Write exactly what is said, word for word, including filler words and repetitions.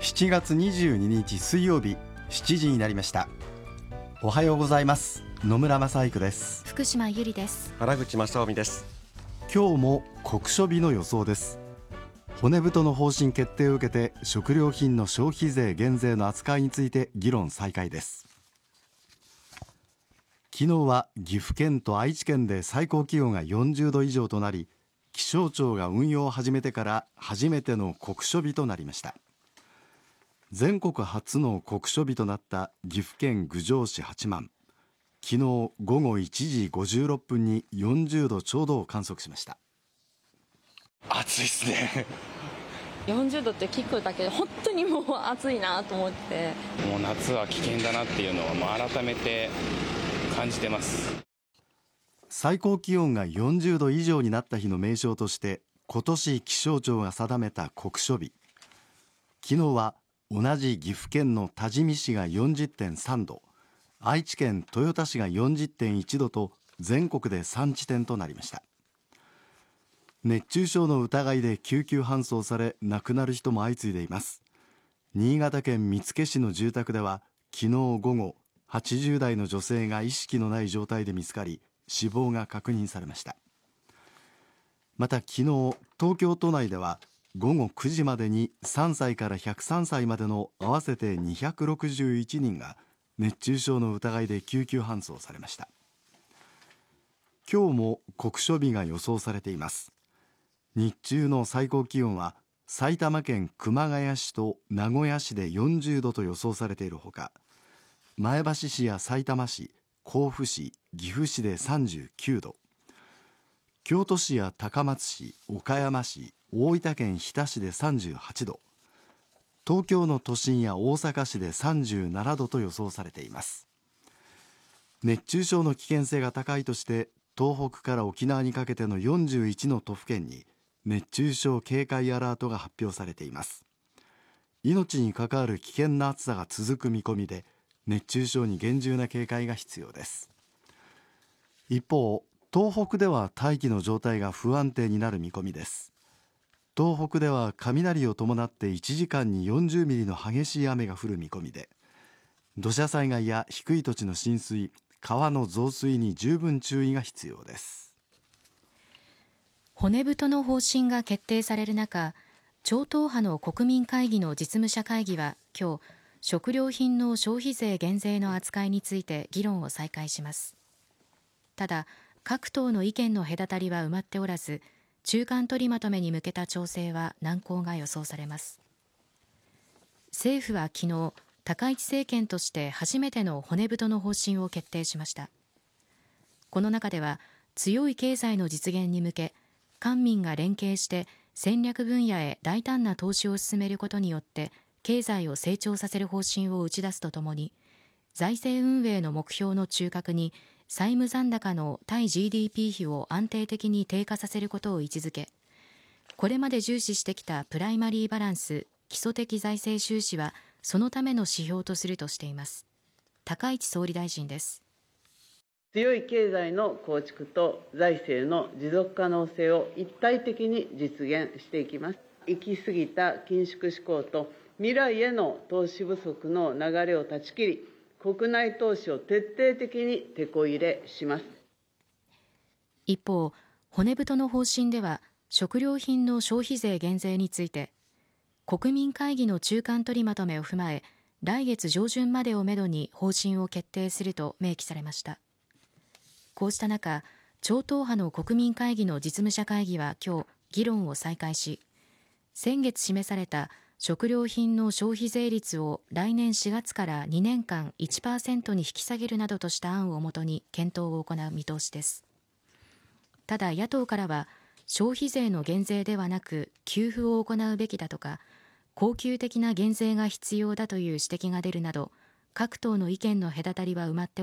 しちがつにじゅうににち水曜日、しちじになりました。おはようございます。野村正育です。 福島ゆりです。 原口正臣です。 今日も酷暑日の予想です。骨太の方針決定を受けて、食料品の消費税減税の扱いについて議論再開です。昨日は岐阜県と愛知県で最高気温がよんじゅうど以上となり、気象庁が運用を始めてから初めての酷暑日となりました。全国初の酷暑日となった岐阜県郡上市八幡、昨日午後いちじごじゅうろっぷんによんじゅうどちょうどを観測しました。 暑いですねよんじゅうどって聞くだけで本当にもう暑いなと思って、 もう夏は危険だなっていうのはもう改めて感じてます。 最高気温がよんじゅうど以上になった日の名称として、今年気象庁が定めた酷暑日、昨日は同じ岐阜県の多治見市が よんじゅってんさんど、愛知県豊田市が よんじゅってんいちどと全国でさんちてんとなりました。熱中症の疑いで救急搬送され亡くなる人も相次いでいます。新潟県見附市の住宅では昨日午後、はちじゅうだいの女性が意識のない状態で見つかり、死亡が確認されました。また昨日、東京都内では午後くじまでにさんさいからひゃくさんさいまでの合わせてにひゃくろくじゅういちにんが熱中症の疑いで救急搬送されました。今日も酷暑日が予想されています。日中の最高気温は埼玉県熊谷市と名古屋市でよんじゅうどと予想されているほか、前橋市やさいたま市、甲府市、岐阜市でさんじゅうきゅうど、京都市や高松市、岡山市、大分県日田市でさんじゅうはちど、東京の都心や大阪市でさんじゅうななどと予想されています。熱中症の危険性が高いとして、東北から沖縄にかけてのよんじゅういちの都府県に熱中症警戒アラートが発表されています。命に関わる危険な暑さが続く見込みで、熱中症に厳重な警戒が必要です。一方、東北では大気の状態が不安定になる見込みです。東北では雷を伴っていちじかんによんじゅうミリの激しい雨が降る見込みで、土砂災害や低い土地の浸水、川の増水に十分注意が必要です。 骨太の方針が決定される中、超党派の国民会議の実務者会議は今日、食料品の消費税減税の扱いについて議論を再開します。ただ、各党の意見の隔たりは埋まっておらず、中間取りまとめに向けた調整は難航が予想されます。政府は昨日、高市政権として初めての骨太の方針を決定しました。この中では、強い経済の実現に向け、官民が連携して戦略分野へ大胆な投資を進めることによって経済を成長させる方針を打ち出すとともに、財政運営の目標の中核に債務残高の対 ジーディーピー 比を安定的に低下させることを位置づけ、これまで重視してきたプライマリーバランス、基礎的財政収支はそのための指標とするとしています。高市総理大臣です。 強い経済の構築と財政の持続可能性を一体的に実現していきます。行き過ぎた緊縮志向と未来への投資不足の流れを断ち切り、国内投資を徹底的にテこ入れします。 一方、骨太の方針では食料品の消費税減税について、国民会議の中間取りまとめを踏まえ、来月上旬までをめどに方針を決定すると明記されました。こうした中、超党派の国民会議の実務者会議は今日議論を再開し、先月示された食料品の消費税率を来年しがつからにねんかん いちパーセント に引き下げるなどとした案をもとに検討を行う見通しです。ただ野党からは、消費税の減税ではなく給付を行うべきだとか、恒久的な減税が必要だという指摘が出るなど、各党の意見の隔たりは埋まって